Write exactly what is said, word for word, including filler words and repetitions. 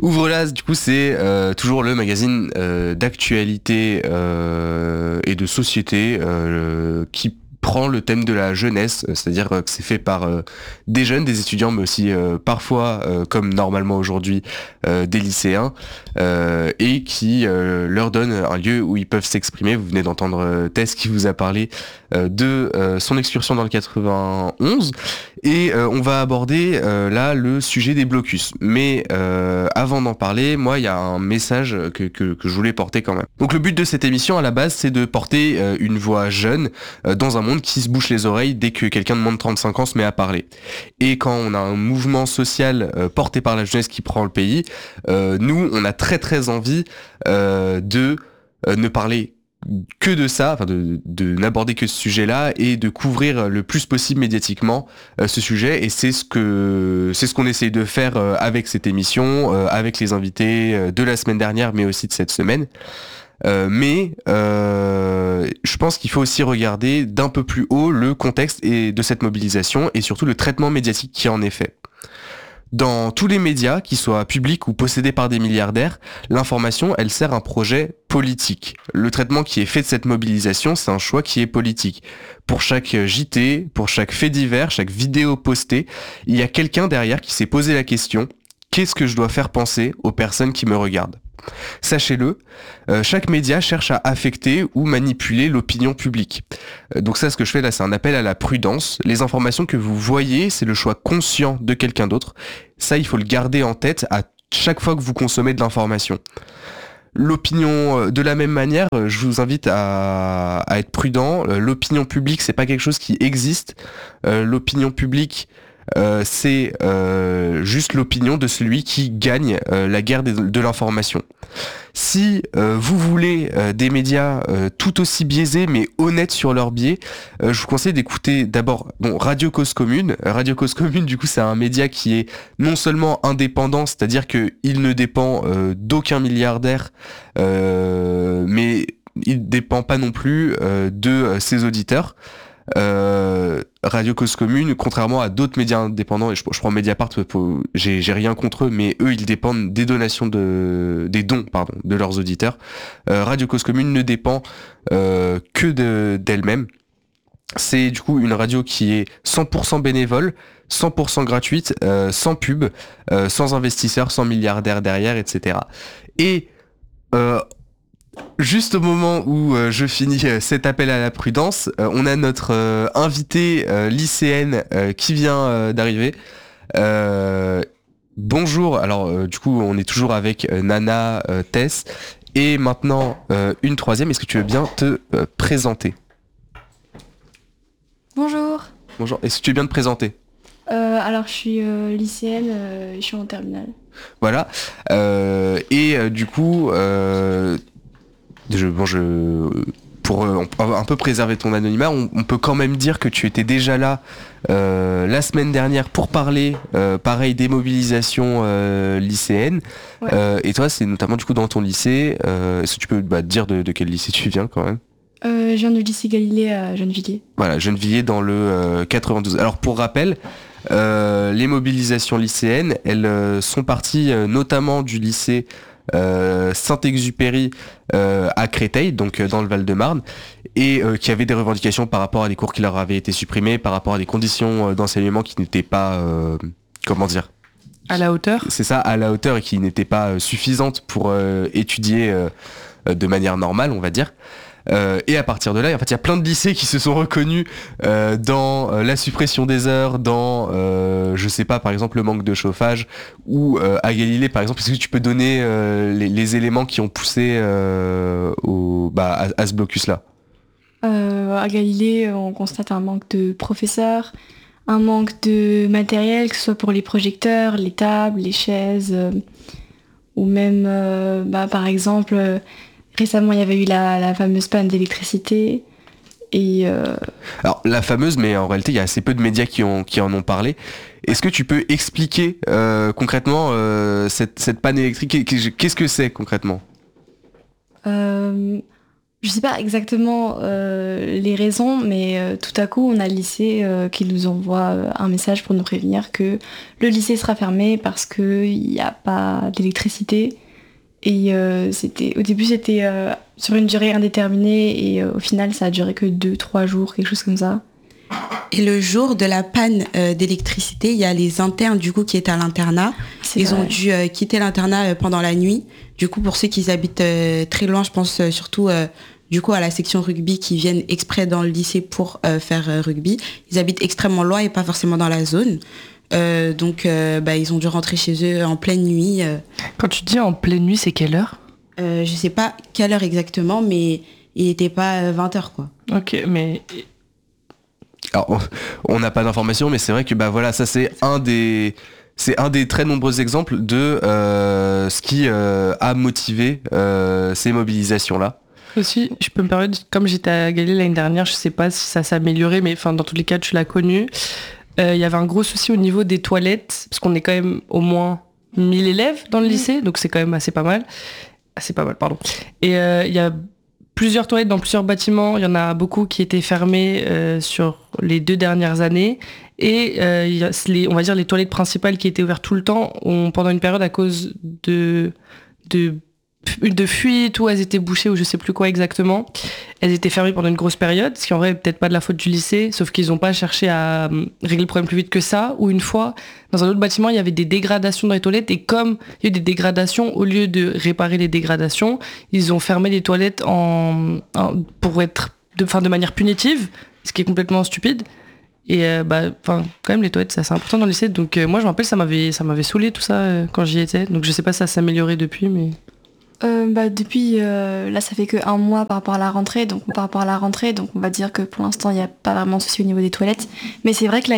Ouvre-la, du coup, c'est euh, toujours le magazine euh, d'actualité euh, et de société euh, qui prend le thème de la jeunesse, c'est-à-dire que c'est fait par euh, des jeunes, des étudiants, mais aussi euh, parfois, euh, comme normalement aujourd'hui, euh, des lycéens, euh, et qui euh, leur donne un lieu où ils peuvent s'exprimer. Vous venez d'entendre euh, Tess qui vous a parlé euh, de euh, son excursion dans le quatre-vingt-onze, et euh, on va aborder euh, là le sujet des blocus. Mais euh, avant d'en parler, moi, il y a un message que, que, que je voulais porter quand même. Donc le but de cette émission, à la base, c'est de porter euh, une voix jeune euh, dans un monde qui se bouche les oreilles dès que quelqu'un de moins de trente-cinq ans se met à parler. Et quand on a un mouvement social euh, porté par la jeunesse qui prend le pays, euh, nous, on a très très envie euh, de euh, ne parler que de ça, enfin de, de n'aborder que ce sujet-là et de couvrir le plus possible médiatiquement euh, ce sujet. Et c'est ce que c'est ce qu'on essaye de faire euh, avec cette émission, euh, avec les invités euh, de la semaine dernière, mais aussi de cette semaine. Euh, mais euh, je pense qu'il faut aussi regarder d'un peu plus haut le contexte et de cette mobilisation et surtout le traitement médiatique qui en est fait. Dans tous les médias, qu'ils soient publics ou possédés par des milliardaires, l'information, elle sert un projet politique. Le traitement qui est fait de cette mobilisation, c'est un choix qui est politique. Pour chaque J T, pour chaque fait divers, chaque vidéo postée, il y a quelqu'un derrière qui s'est posé la question « Qu'est-ce que je dois faire penser aux personnes qui me regardent ?» Sachez-le, euh, chaque média cherche à affecter ou manipuler l'opinion publique. Euh, donc ça, ce que je fais là, c'est un appel à la prudence. Les informations que vous voyez, c'est le choix conscient de quelqu'un d'autre. Ça, il faut le garder en tête à chaque fois que vous consommez de l'information. L'opinion, de la même manière, je vous invite à, à être prudent. L'opinion publique, c'est pas quelque chose qui existe. Euh, l'opinion publique, Euh, c'est euh, juste l'opinion de celui qui gagne euh, la guerre de, de l'information. Si euh, vous voulez euh, des médias euh, tout aussi biaisés mais honnêtes sur leur biais, euh, je vous conseille d'écouter d'abord bon, Radio Cause Commune. Radio Cause Commune, du coup, c'est un média qui est non seulement indépendant, c'est-à-dire qu'il ne dépend euh, d'aucun milliardaire, euh, mais il dépend pas non plus euh, de euh, ses auditeurs. Euh, Radio Cause Commune, contrairement à d'autres médias indépendants, et je, je prends Mediapart, pour, j'ai, j'ai rien contre eux, mais eux, ils dépendent des donations de, des dons, pardon, de leurs auditeurs. Euh, Radio Cause Commune ne dépend euh, que de, d'elle-même. C'est du coup une radio qui est cent pour cent bénévole, cent pour cent gratuite, euh, sans pub, euh, sans investisseurs, sans milliardaires derrière, et cetera. Et euh, juste au moment où euh, je finis euh, cet appel à la prudence, euh, on a notre euh, invitée euh, lycéenne euh, qui vient euh, d'arriver. Euh, bonjour, alors euh, du coup on est toujours avec euh, Nana, euh, Tess, et maintenant euh, une troisième. Est-ce que tu veux bien te euh, présenter ? Bonjour. Bonjour, est-ce que tu veux bien te présenter ? Euh, alors je suis euh, lycéenne, euh, je suis en terminale. Voilà, euh, et euh, du coup... Euh, Je, bon, je, pour euh, un peu préserver ton anonymat, on, on peut quand même dire que tu étais déjà là euh, la semaine dernière pour parler, euh, pareil, des mobilisations euh, lycéennes. Ouais. Euh, et toi, c'est notamment du coup dans ton lycée. Euh, est-ce que tu peux bah, dire de, de quel lycée tu viens quand même ? Euh, je viens du lycée Galilée à Gennevilliers. Voilà, Gennevilliers dans le euh, quatre-vingt-douze. Alors pour rappel, euh, les mobilisations lycéennes, elles euh, sont parties euh, notamment du lycée Euh, Saint-Exupéry euh, à Créteil, donc euh, dans le Val-de-Marne, et euh, qui avait des revendications par rapport à des cours qui leur avaient été supprimés, par rapport à des conditions euh, d'enseignement qui n'étaient pas, euh, comment dire, à la hauteur. C'est ça, à la hauteur, et qui n'étaient pas euh, suffisantes pour euh, étudier euh, euh, de manière normale, on va dire. Euh, et à partir de là, en fait, il y a plein de lycées qui se sont reconnus euh, dans euh, la suppression des heures, dans, euh, je sais pas, par exemple, le manque de chauffage, ou euh, à Galilée, par exemple, est-ce que tu peux donner euh, les, les éléments qui ont poussé euh, au, bah, à, à ce blocus-là ? Euh, à Galilée, on constate un manque de professeurs, un manque de matériel, que ce soit pour les projecteurs, les tables, les chaises, euh, ou même, euh, bah, par exemple... Euh, récemment, il y avait eu la, la fameuse panne d'électricité. Et euh... Alors, la fameuse, mais en réalité, il y a assez peu de médias qui, ont, qui en ont parlé. Est-ce que tu peux expliquer euh, concrètement euh, cette, cette panne électrique ? Qu'est-ce que c'est concrètement ? euh, Je sais pas exactement euh, les raisons, mais euh, tout à coup, on a le lycée euh, qui nous envoie euh, un message pour nous prévenir que le lycée sera fermé parce qu'il n'y a pas d'électricité. Et euh, c'était, au début, c'était euh, sur une durée indéterminée et euh, au final, ça a duré que deux, trois jours, quelque chose comme ça. Et le jour de la panne euh, d'électricité, il y a les internes du coup qui étaient à l'internat. C'est Ils vrai. ont dû euh, quitter l'internat euh, pendant la nuit. Du coup, pour ceux qui habitent euh, très loin, je pense euh, surtout euh, du coup à la section rugby qui viennent exprès dans le lycée pour euh, faire euh, rugby. Ils habitent extrêmement loin et pas forcément dans la zone. Euh, donc, euh, bah, ils ont dû rentrer chez eux en pleine nuit. Euh, Quand tu dis en pleine nuit, c'est quelle heure? euh, je sais pas quelle heure exactement, mais il n'était pas euh, vingt heures quoi. Ok, mais Alors, on n'a pas d'informations, mais c'est vrai que bah voilà, ça c'est un des, c'est un des très nombreux exemples de euh, ce qui euh, a motivé euh, ces mobilisations-là. aussi, je peux me permettre, comme j'étais à Galilée l'année dernière, je sais pas si ça s'est amélioré, mais enfin dans tous les cas, tu l'as connu. Euh, Il y avait un gros souci au niveau des toilettes, parce qu'on est quand même au moins mille élèves dans le lycée, donc c'est quand même assez pas mal. Assez pas mal, pardon. Et euh, il y a plusieurs toilettes dans plusieurs bâtiments. Il y en a beaucoup qui étaient fermées euh, sur les deux dernières années. Et euh, il y a les, on va dire les toilettes principales qui étaient ouvertes tout le temps, ont, pendant une période à cause de, de, de fuite ou elles étaient bouchées ou je sais plus quoi exactement, elles étaient fermées pendant une grosse période, ce qui en vrai est peut-être pas de la faute du lycée, sauf qu'ils n'ont pas cherché à euh, régler le problème plus vite que ça. Ou une fois, dans un autre bâtiment, il y avait des dégradations dans les toilettes et comme il y a eu des dégradations, au lieu de réparer les dégradations, ils ont fermé les toilettes en, en- pour être de, enfin, de manière punitive, ce qui est complètement stupide. Et euh, bah, enfin, quand même les toilettes, c'est assez important dans le lycée. Donc euh, moi, je me rappelle, ça m'avait, ça m'avait saoulé tout ça euh, quand j'y étais. Donc je sais pas si ça s'est amélioré depuis, mais Euh, bah, depuis, euh, là, ça fait que un mois par rapport à la rentrée, donc par rapport à la rentrée, donc on va dire que pour l'instant, il n'y a pas vraiment de souci au niveau des toilettes. Mais c'est vrai que la